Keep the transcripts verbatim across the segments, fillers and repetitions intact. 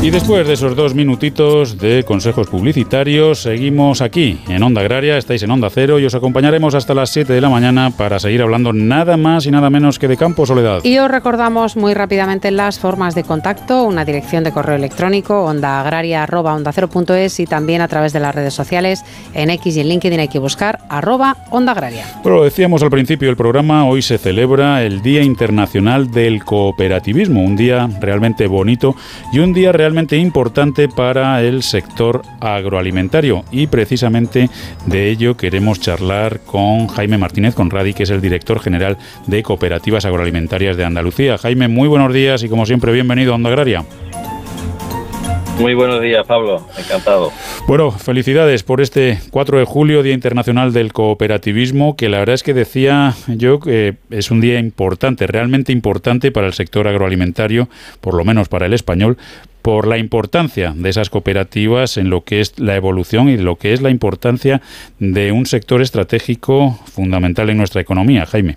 Y después de esos dos minutitos de consejos publicitarios, seguimos aquí en Onda Agraria, estáis en Onda Cero y os acompañaremos hasta las siete de la mañana para seguir hablando nada más y nada menos que de campo, Soledad. Y os recordamos muy rápidamente las formas de contacto, una dirección de correo electrónico, ondaagraria arroba onda cero punto es, y también a través de las redes sociales, en X y en LinkedIn hay que buscar arroba Onda Agraria. Bueno, lo decíamos al principio del programa, hoy se celebra el Día Internacional del Cooperativismo, un día realmente bonito y un día realmente importante para el sector agroalimentario, y precisamente de ello queremos charlar con Jaime Martínez Conradi, que es el director general de Cooperativas Agroalimentarias de Andalucía. Jaime, muy buenos días y como siempre bienvenido a Onda Agraria. Muy buenos días, Pablo, encantado. Bueno, felicidades por este cuatro de julio, Día Internacional del Cooperativismo, que la verdad es que decía yo que es un día importante, realmente importante para el sector agroalimentario, por lo menos para el español, por la importancia de esas cooperativas en lo que es la evolución y lo que es la importancia de un sector estratégico fundamental en nuestra economía. Jaime.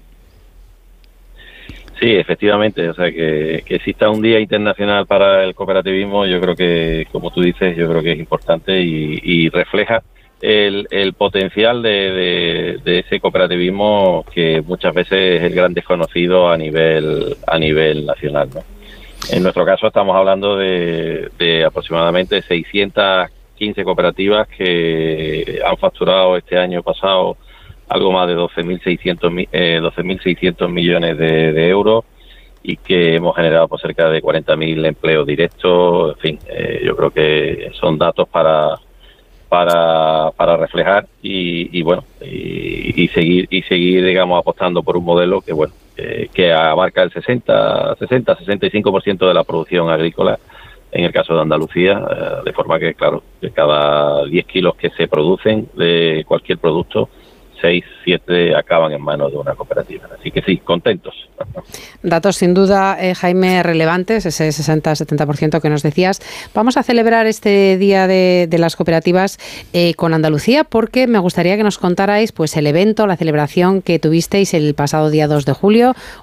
Sí, efectivamente, o sea, que, que exista un día internacional para el cooperativismo, yo creo que, como tú dices, yo creo que es importante y, y refleja el, el potencial de, de, de ese cooperativismo que muchas veces es el gran desconocido a nivel a nivel nacional, ¿no? En nuestro caso estamos hablando de, de aproximadamente seiscientas quince cooperativas que han facturado este año pasado algo más de doce mil seiscientos millones de, de euros y que hemos generado por cerca de cuarenta mil empleos directos. En fin, eh, yo creo que son datos para para para reflejar y, y bueno y, y seguir y seguir digamos apostando por un modelo que bueno eh, que abarca el sesenta, sesenta y cinco por ciento de la producción agrícola en el caso de Andalucía, eh, de forma que claro, de cada diez kilos que se producen de cualquier producto, seis, siete acaban en manos de una cooperativa. Así que sí, contentos. Datos sin duda, eh, Jaime, relevantes, ese sesenta a setenta por ciento que nos decías. Vamos a celebrar este Día de, de las Cooperativas eh, con Andalucía, porque me gustaría que nos contarais pues el evento, la celebración que tuvisteis el pasado día dos de julio,